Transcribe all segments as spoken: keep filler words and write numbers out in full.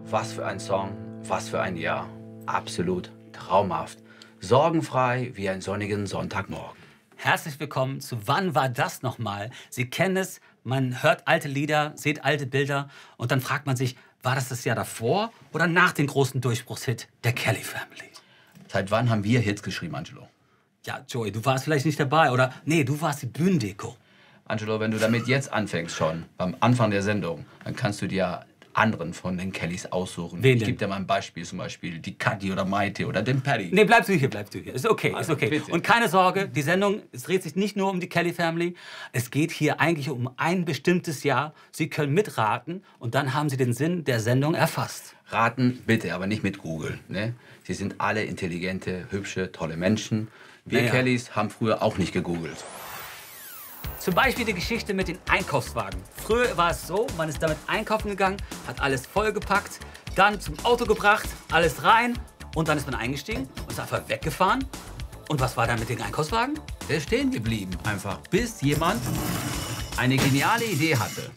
Was für ein Song, was für ein Jahr. Absolut traumhaft. Sorgenfrei wie ein sonnigen Sonntagmorgen. Herzlich willkommen zu Wann war das nochmal? Sie kennen es, man hört alte Lieder, sieht alte Bilder und dann fragt man sich, war das das Jahr davor oder nach dem großen Durchbruchshit der Kelly Family? Seit wann haben wir Hits geschrieben, Angelo? Ja, Joey, du warst vielleicht nicht dabei oder nee, du warst die Bühnendeko. Angelo, wenn du damit jetzt anfängst schon, beim Anfang der Sendung, dann kannst du dir anderen von den Kellys aussuchen. Wen ich denn? gebe dir mal ein Beispiel, zum Beispiel die Katy oder Maite oder den Paddy. Nee, bleibst du hier, bleibst du hier. Ist okay, ist Also, okay. bitte. Und keine Sorge, die Sendung, es dreht sich nicht nur um die Kelly Family. Es geht hier eigentlich um ein bestimmtes Jahr. Sie können mitraten und dann haben Sie den Sinn der Sendung erfasst. Raten bitte, aber nicht mit Google. Ne? Sie sind alle intelligente, hübsche, tolle Menschen. Wir Naja. Kellys haben früher auch nicht gegoogelt. Zum Beispiel die Geschichte mit den Einkaufswagen. Früher war es so, man ist damit einkaufen gegangen, hat alles vollgepackt, dann zum Auto gebracht, alles rein und dann ist man eingestiegen und ist einfach weggefahren. Und was war dann mit den Einkaufswagen? Der ist stehen geblieben, einfach, bis jemand eine geniale Idee hatte.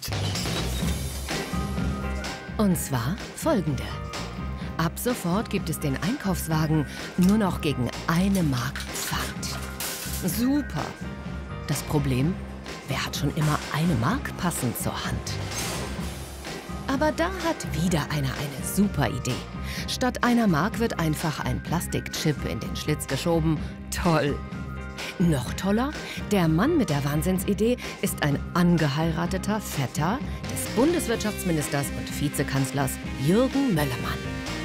Und zwar folgende. Ab sofort gibt es den Einkaufswagen nur noch gegen eine Mark Pfand. Super. Das Problem, wer hat schon immer eine Mark passend zur Hand? Aber da hat wieder einer eine super Idee. Statt einer Mark wird einfach ein Plastikchip in den Schlitz geschoben. Toll. Noch toller, der Mann mit der Wahnsinnsidee ist ein angeheirateter Vetter des Bundeswirtschaftsministers und Vizekanzlers Jürgen Möllermann.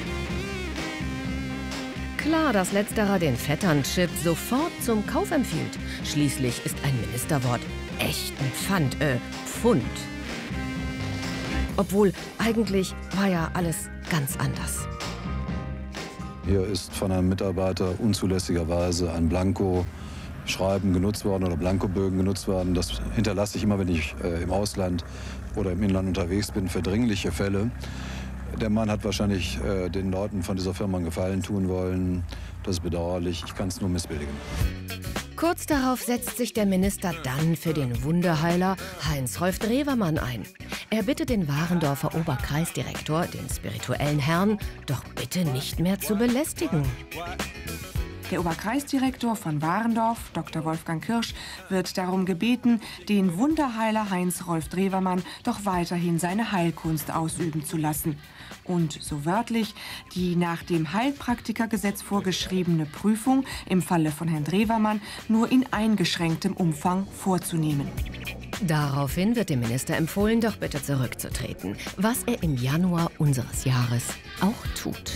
Klar, dass letzterer den Vettern-Chip sofort zum Kauf empfiehlt. Schließlich ist ein Ministerwort echt ein Pfand, äh, Pfund. Obwohl, eigentlich war ja alles ganz anders. Hier ist von einem Mitarbeiter unzulässigerweise ein Blanko-Schreiben genutzt worden oder Blankobögen genutzt worden. Das hinterlasse ich immer, wenn ich äh, im Ausland oder im Inland unterwegs bin, für dringliche Fälle. Der Mann hat wahrscheinlich äh, den Leuten von dieser Firma einen Gefallen tun wollen. Das ist bedauerlich. Ich kann es nur missbilligen. Kurz darauf setzt sich der Minister dann für den Wunderheiler Heinz-Rolf Drewermann ein. Er bittet den Warendorfer Oberkreisdirektor, den spirituellen Herrn, doch bitte nicht mehr zu belästigen. Der Oberkreisdirektor von Warendorf, Doktor Wolfgang Kirsch, wird darum gebeten, den Wunderheiler Heinz-Rolf Drewermann doch weiterhin seine Heilkunst ausüben zu lassen. Und so wörtlich, die nach dem Heilpraktikergesetz vorgeschriebene Prüfung im Falle von Herrn Drewermann nur in eingeschränktem Umfang vorzunehmen. Daraufhin wird dem Minister empfohlen, doch bitte zurückzutreten, was er im Januar unseres Jahres auch tut.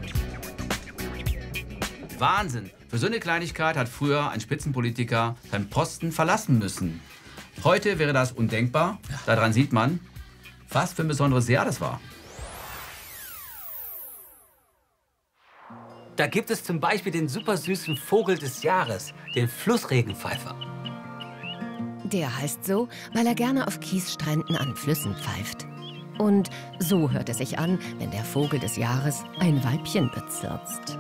Wahnsinn! Für so eine Kleinigkeit hat früher ein Spitzenpolitiker seinen Posten verlassen müssen. Heute wäre das undenkbar. Daran sieht man, was für ein besonderes Jahr das war. Da gibt es zum Beispiel den supersüßen Vogel des Jahres, den Flussregenpfeifer. Der heißt so, weil er gerne auf Kiesstränden an Flüssen pfeift. Und so hört es sich an, wenn der Vogel des Jahres ein Weibchen bezirzt.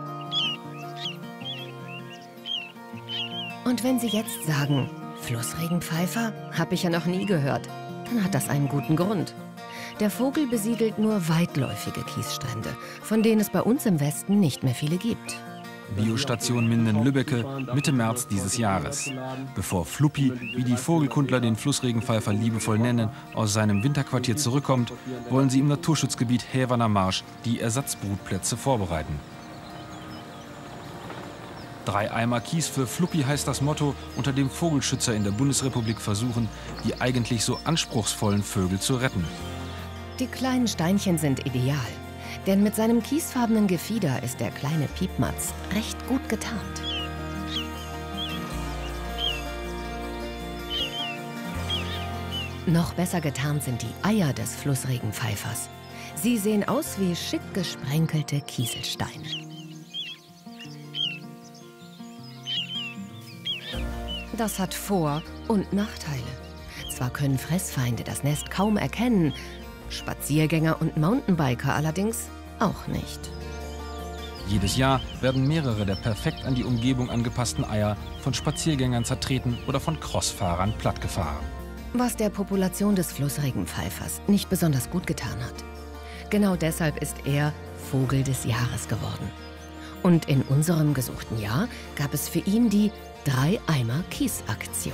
Und wenn Sie jetzt sagen, Flussregenpfeifer, habe ich ja noch nie gehört, dann hat das einen guten Grund. Der Vogel besiedelt nur weitläufige Kiesstrände, von denen es bei uns im Westen nicht mehr viele gibt. Biostation Minden-Lübbecke, Mitte März dieses Jahres. Bevor Fluppi, wie die Vogelkundler den Flussregenpfeifer liebevoll nennen, aus seinem Winterquartier zurückkommt, wollen sie im Naturschutzgebiet Häverner Marsch die Ersatzbrutplätze vorbereiten. Drei Eimer Kies für Fluppi heißt das Motto, unter dem Vogelschützer in der Bundesrepublik versuchen, die eigentlich so anspruchsvollen Vögel zu retten. Die kleinen Steinchen sind ideal, denn mit seinem kiesfarbenen Gefieder ist der kleine Piepmatz recht gut getarnt. Noch besser getarnt sind die Eier des Flussregenpfeifers. Sie sehen aus wie schick gesprenkelte Kieselsteine. Das hat Vor- und Nachteile. Zwar können Fressfeinde das Nest kaum erkennen, Spaziergänger und Mountainbiker allerdings auch nicht. Jedes Jahr werden mehrere der perfekt an die Umgebung angepassten Eier von Spaziergängern zertreten oder von Crossfahrern plattgefahren. Was der Population des Flussregenpfeifers nicht besonders gut getan hat. Genau deshalb ist er Vogel des Jahres geworden. Und in unserem gesuchten Jahr gab es für ihn die Drei-Eimer-Kies-Aktion.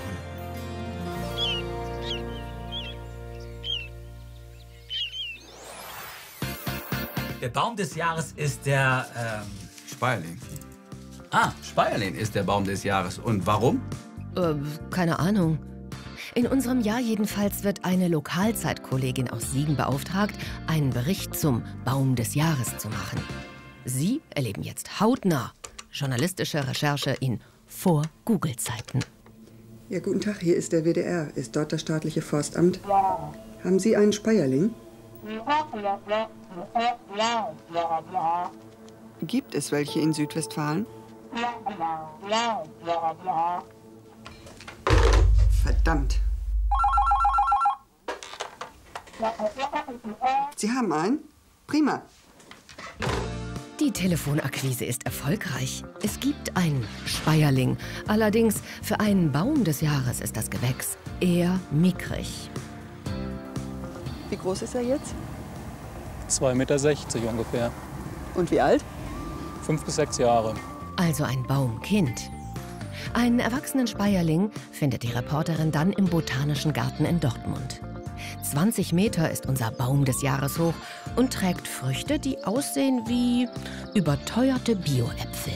Der Baum des Jahres ist der, ähm... Speierling. Ah, Speierling ist der Baum des Jahres. Und warum? Äh, keine Ahnung. In unserem Jahr jedenfalls wird eine Lokalzeitkollegin aus Siegen beauftragt, einen Bericht zum Baum des Jahres zu machen. Sie erleben jetzt hautnah journalistische Recherche in Vor-Google-Zeiten. Ja, guten Tag, hier ist der W D R. Ist dort das staatliche Forstamt? Haben Sie einen Speierling? Gibt es welche in Südwestfalen? Verdammt. Sie haben einen? Prima. Die Telefonakquise ist erfolgreich. Es gibt einen Speierling. Allerdings für einen Baum des Jahres ist das Gewächs eher mickrig. Wie groß ist er jetzt? zwei Meter sechzig ungefähr. Und wie alt? Fünf bis sechs Jahre. Also ein Baumkind. Einen erwachsenen Speierling findet die Reporterin dann im Botanischen Garten in Dortmund. zwanzig Meter ist unser Baum des Jahres hoch und trägt Früchte, die aussehen wie überteuerte Bio-Äpfel.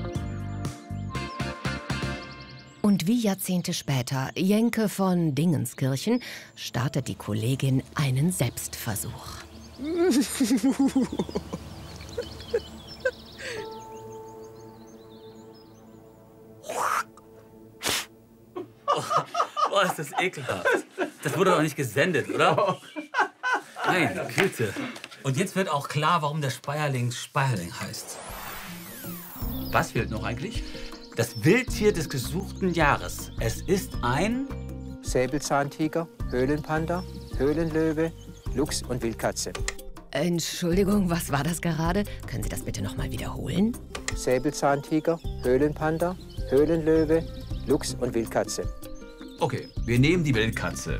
Und wie Jahrzehnte später, Jenke von Dingenskirchen, startet die Kollegin einen Selbstversuch. Oh, ist das ekelhaft. Das wurde doch nicht gesendet, oder? Nein, Güte. Und jetzt wird auch klar, warum der Speierling Speierling heißt. Was fehlt noch eigentlich? Das Wildtier des gesuchten Jahres. Es ist ein... Säbelzahntiger, Höhlenpanda, Höhlenlöwe, Luchs und Wildkatze. Entschuldigung, was war das gerade? Können Sie das bitte noch mal wiederholen? Säbelzahntiger, Höhlenpanda, Höhlenlöwe, Luchs und Wildkatze. Okay, wir nehmen die Wildkatze.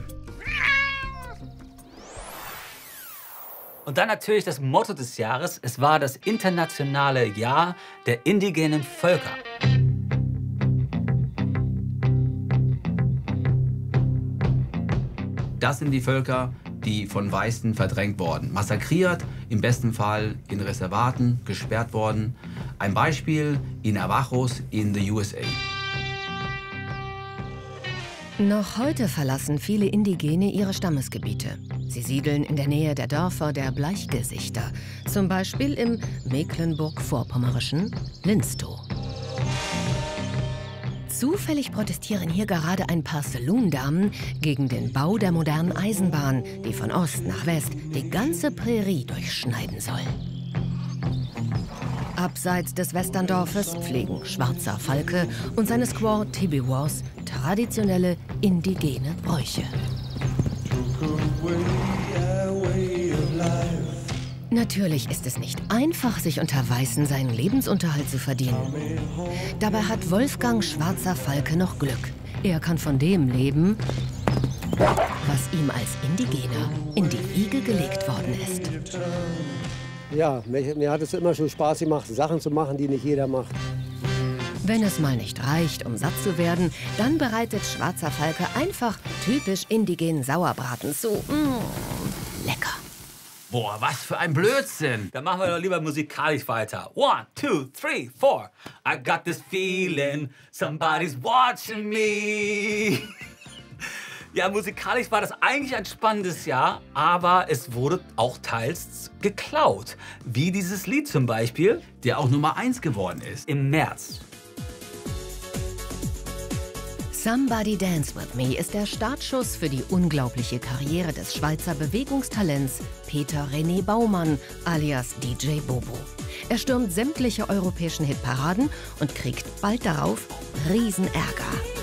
Und dann natürlich das Motto des Jahres. Es war das internationale Jahr der indigenen Völker. Das sind die Völker, die von Weißen verdrängt wurden. Massakriert, im besten Fall in Reservaten, gesperrt worden. Ein Beispiel in Navajos in the U S A. Noch heute verlassen viele Indigene ihre Stammesgebiete. Sie siedeln in der Nähe der Dörfer der Bleichgesichter, zum Beispiel im mecklenburg-vorpommerischen Linstow. Zufällig protestieren hier gerade ein paar Saloon-Damen gegen den Bau der modernen Eisenbahn, die von Ost nach West die ganze Prärie durchschneiden soll. Abseits des Westerndorfes pflegen Schwarzer Falke und seine Squaw Tibiwos traditionelle indigene Bräuche. Natürlich ist es nicht einfach, sich unter Weißen seinen Lebensunterhalt zu verdienen. Dabei hat Wolfgang Schwarzer Falke noch Glück. Er kann von dem leben, was ihm als Indigener in die Wiege gelegt worden ist. Ja, mir, mir hat es immer schon Spaß gemacht, Sachen zu machen, die nicht jeder macht. Wenn es mal nicht reicht, um satt zu werden, dann bereitet Schwarzer Falke einfach typisch indigenen Sauerbraten zu. Mmh, lecker. Boah, was für ein Blödsinn. Dann machen wir doch lieber musikalisch weiter. One, two, three, four. I got this feeling, somebody's watching me. Ja, musikalisch war das eigentlich ein spannendes Jahr, aber es wurde auch teils geklaut. Wie dieses Lied zum Beispiel, der auch Nummer eins geworden ist. Im März. Somebody Dance With Me ist der Startschuss für die unglaubliche Karriere des Schweizer Bewegungstalents Peter René Baumann alias D J Bobo. Er stürmt sämtliche europäischen Hitparaden und kriegt bald darauf Riesenärger.